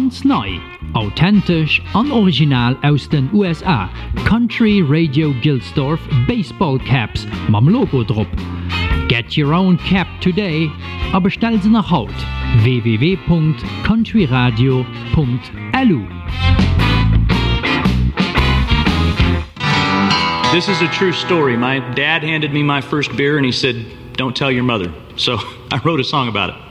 Ganz neu, authentisch und original aus den USA. Country Radio Gilsdorf Baseball Caps mam Logo drauf. Get your own cap today, aber stell sie nach Haut. www.countryradio.lu. This is a true story. My dad handed me my first beer and he said, "Don't tell your mother." So I wrote a song about it.